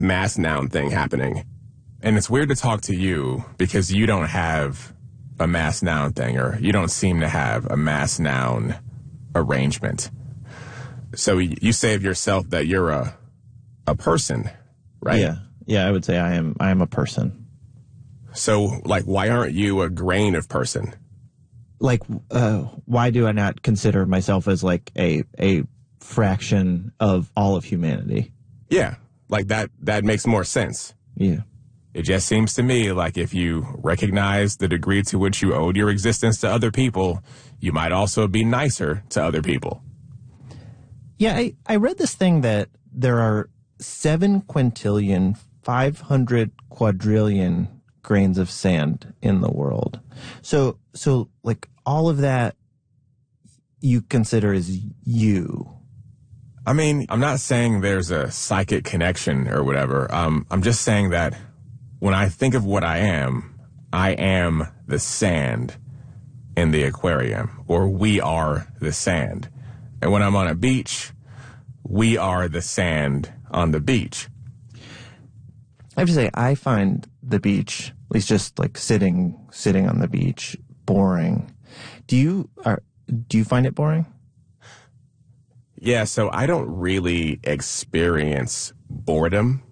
mass noun thing happening. And it's weird to talk to you because you don't have a mass noun thing, or you don't seem to have a mass noun arrangement. So you say of yourself that you're a person, right? Yeah, I would say I am a person. So, like, why aren't you a grain of person? Like, why do I not consider myself as like a fraction of all of humanity? Yeah, like that makes more sense. Yeah. It just seems to me like if you recognize the degree to which you owed your existence to other people, you might also be nicer to other people. Yeah, I read this thing that there are 7 quintillion, 500 quadrillion grains of sand in the world. So like all of that you consider as you. I mean, I'm not saying there's a psychic connection or whatever. I'm just saying that when I think of what I am the sand in the aquarium, or we are the sand. And when I'm on a beach, we are the sand on the beach. I have to say, I find the beach, at least just like sitting on the beach, boring. Do you find it boring? Yeah, so I don't really experience boredom.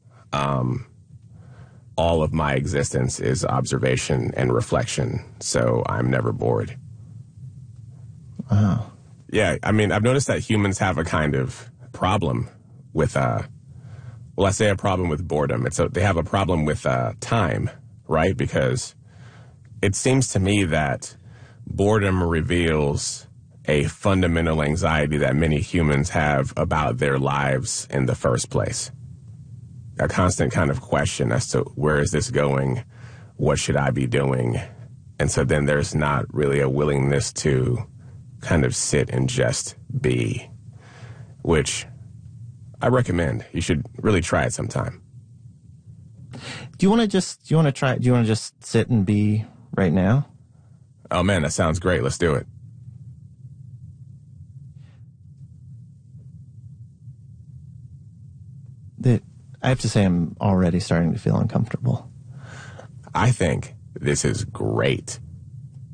All of my existence is observation and reflection, so I'm never bored. Wow. Yeah, I mean, I've noticed that humans have a kind of problem with, I say a problem with boredom. They have a problem with time, right? Because it seems to me that boredom reveals a fundamental anxiety that many humans have about their lives in the first place. A constant kind of question as to where is this going? What should I be doing? And so then there's not really a willingness to kind of sit and just be, which I recommend. You should really try it sometime. Do you want to just sit and be right now? Oh man, that sounds great. Let's do it. I have to say I'm already starting to feel uncomfortable. I think this is great.